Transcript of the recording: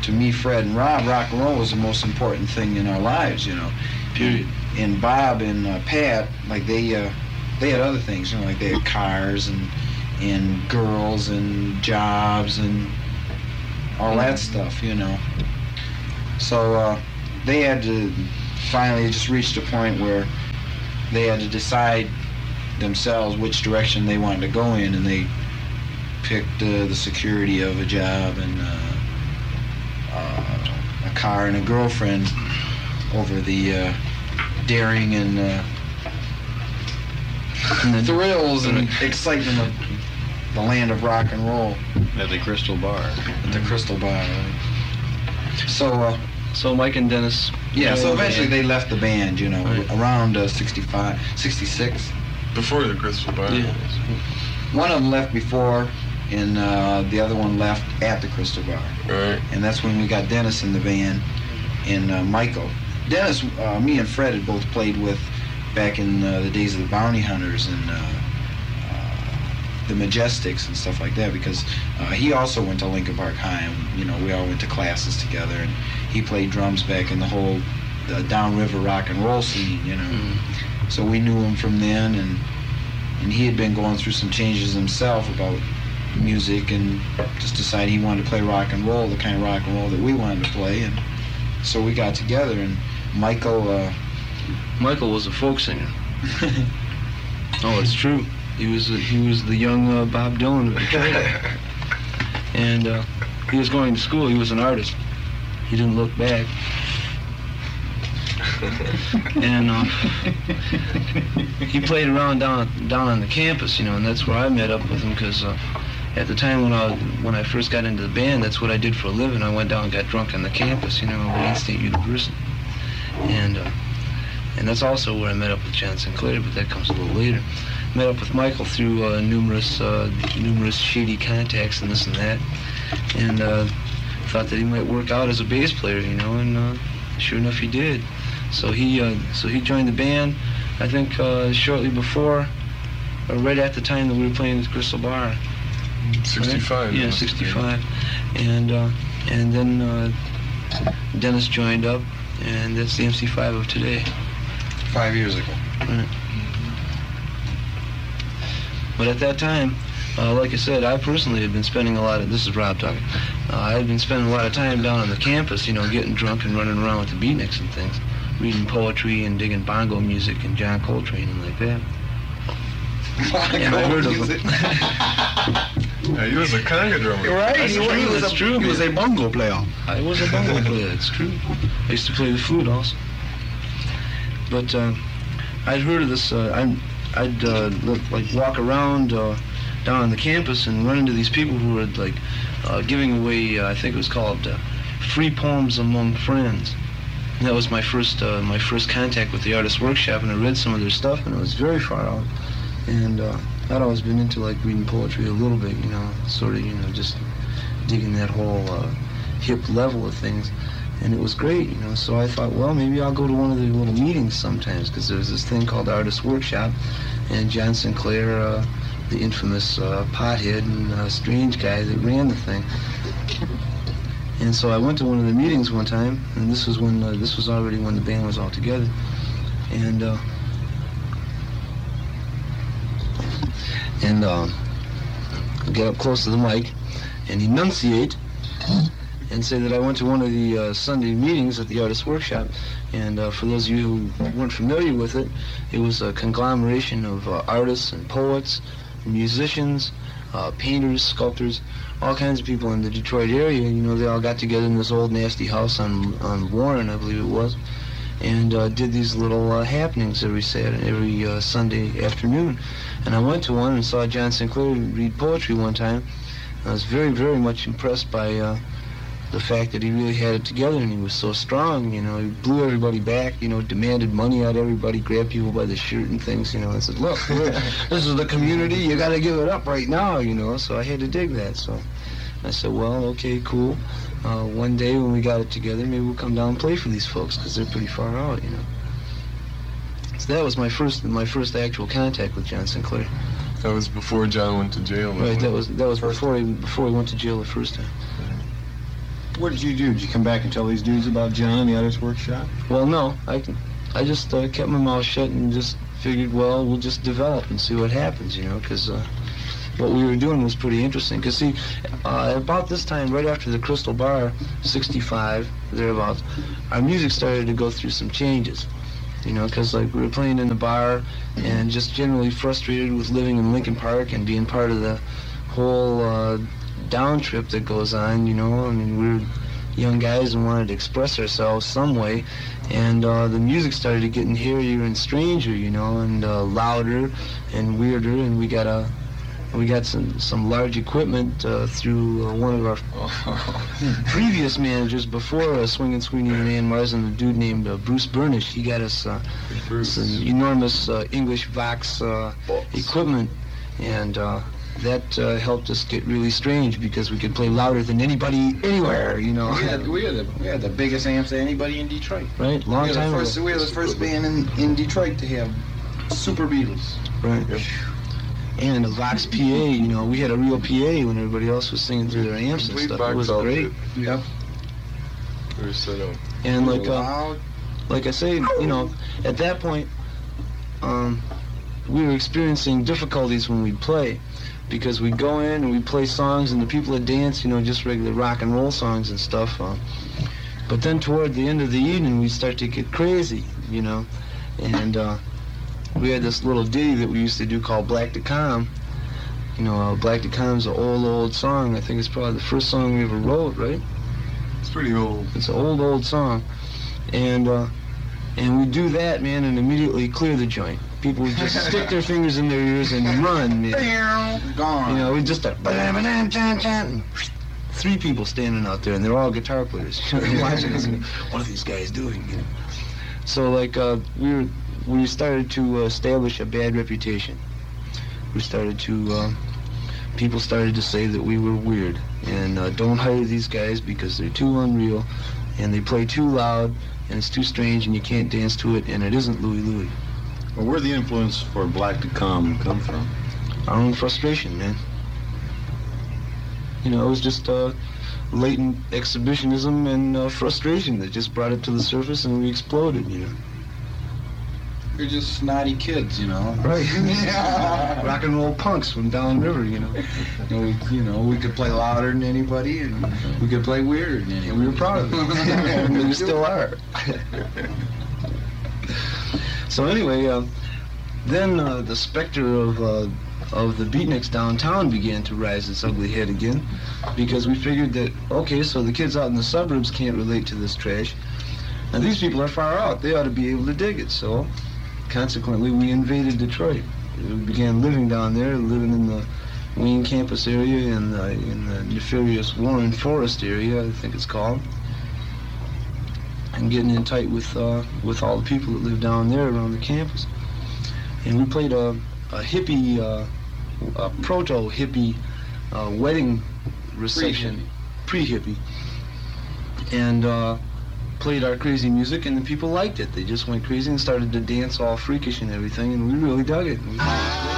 to me, Fred and Rob, rock and roll was the most important thing in our lives, you know. Period. And Bob and Pat, like they had other things, you know, like they had cars and girls and jobs and all that stuff, you know. So they had to finally just reach the point where they had to decide themselves which direction they wanted to go in, and they picked the security of a job and a car and a girlfriend over the daring and the thrills and excitement of the land of rock and roll. At the Crystal Bar. At the Crystal Bar, right? So Mike and Dennis... Yeah, so eventually they left the band, you know, right, around 65, 66. Before the Crystal Bar. Yeah. One of them left before, and the other one left at the Crystal Bar. Right. And that's when we got Dennis in the band and Michael. Dennis, me and Fred had both played with back in the days of the Bounty Hunters and the Majestics and stuff like that, because he also went to Lincoln Park High, and you know, we all went to classes together, and he played drums back in the whole downriver rock and roll scene, you know. Mm-hmm. So we knew him from then, and he had been going through some changes himself about music, and just decided he wanted to play rock and roll, the kind of rock and roll that we wanted to play, and so we got together. And Michael was a folk singer. Oh, it's true. He was the young Bob Dylan of Detroit. And he was going to school. He was an artist. He didn't look back. And he played around down on the campus, you know, and that's where I met up with him, because at the time when I first got into the band, that's what I did for a living. I went down and got drunk on the campus, you know, at Wayne State University. And that's also where I met up with John Sinclair, but that comes a little later. Met up with Michael through numerous shady contacts and this and that, and thought that he might work out as a bass player, you know, and sure enough he did. So he joined the band, I think shortly before, or right at the time that we were playing at the Crystal Bar. 65. Right? Yeah, 65. And then Dennis joined up, and that's the MC5 of today. 5 years ago. Right. But at that time, like I said, I personally had been spending this is Rob talking, I had been spending a lot of time down on the campus, you know, getting drunk and running around with the beatniks and things, reading poetry and digging bongo music and John Coltrane and like that. And I heard of him. Yeah, he was a conga drummer. Right, That's true. He was a bongo player. I was a bongo player, it's true. I used to play the flute also. But I'd heard of this, I'd like walk around down on the campus and run into these people who were like giving away, I think it was called free poems among friends. And that was my first contact with the Artist Workshop, and I read some of their stuff, and it was very far out. And I'd always been into like reading poetry a little bit, you know, sort of, you know, just digging that whole hip level of things. And it was great, you know, so I thought, well, maybe I'll go to one of the little meetings sometimes, because there was this thing called Artist Workshop, and John Sinclair, the infamous pothead and strange guy that ran the thing. And so I went to one of the meetings one time, and this was already when the band was all together, and get up close to the mic and enunciate and say that I went to one of the Sunday meetings at the Artist Workshop. And for those of you who weren't familiar with it, it was a conglomeration of artists and poets, musicians, painters, sculptors, all kinds of people in the Detroit area. You know, they all got together in this old nasty house on Warren, I believe it was, and did these little happenings every Sunday afternoon. And I went to one and saw John Sinclair read poetry one time. I was very, very much impressed by the fact that he really had it together, and he was so strong, you know. He blew everybody back, you know, demanded money out of everybody, grabbed people by the shirt and things, you know, and said, look, this is the community, you got to give it up right now, you know. So I had to dig that. So I said, well, okay, cool. One day when we got it together, maybe we'll come down and play for these folks, because they're pretty far out, you know. So that was my first actual contact with John Sinclair. That was before John went to jail. Right, that was before he went to jail the first time. What did you do? Did you come back and tell these dudes about John and the Artist Workshop? Well, no, I just kept my mouth shut and just figured, well, we'll just develop and see what happens, you know, because what we were doing was pretty interesting. Because, see, about this time, right after the Crystal Bar, 65, thereabouts, our music started to go through some changes, you know, because, like, we were playing in the bar and just generally frustrated with living in Lincoln Park and being part of the whole down trip that goes on, you know. I mean, we were young guys and wanted to express ourselves some way, and the music started getting hairier and stranger, you know, and louder and weirder, and we got some large equipment through one of our previous managers before Swingin' Sweeney and Ann Mars, and a dude named Bruce Burnish. He got us some enormous English Vox equipment, and that helped us get really strange because we could play louder than anybody anywhere, you know. We had the biggest amps of anybody in Detroit. Right, long time ago. We were the first band in Detroit to have Super Beatles. Right. Yep. And a Vox PA, you know, we had a real PA when everybody else was singing through their amps and stuff. It was great. Yep. We were set up. And like I say, you know, at that point, we were experiencing difficulties when we'd play, because we'd go in and we'd play songs and the people would dance, you know, just regular rock and roll songs and stuff. But then toward the end of the evening, we'd start to get crazy, you know, and we had this little ditty that we used to do called Black to Calm. You know, Black to Calm's an old song. I think it's probably the first song we ever wrote, right? It's pretty old. It's an old song. And we'd do that, man, and immediately clear the joint. People would just stick their fingers in their ears and run, man. Gone. You know, we'd just start, three people standing out there, and they're all guitar players, watching us. What are these guys doing? You know? So, like, we started to establish a bad reputation. We started to, people started to say that we were weird, and don't hire these guys because they're too unreal, and they play too loud, and it's too strange, and you can't dance to it, and it isn't Louie Louie. Well, where'd the influence for Black to Calm come from? Our own frustration, man. You know, it was just latent exhibitionism and frustration that just brought it to the surface, and we exploded, you know. We're just snotty kids, you know. Right. Rock and roll punks from downriver, you know. We could play louder than anybody, and we could play weirder than anybody. We were proud of it. And we still are. So anyway, then the specter of the beatniks downtown began to rise its ugly head again, because we figured that, okay, so the kids out in the suburbs can't relate to this trash, and these people are far out. They ought to be able to dig it. So consequently, we invaded Detroit. We began living down there, living in the Wayne campus area and in the nefarious Warren Forest area, I think it's called, and getting in tight with all the people that live down there around the campus. And we played a hippie, a proto-hippie wedding reception, pre-hippie, and played our crazy music, and the people liked it. They just went crazy and started to dance all freakish and everything, and we really dug it.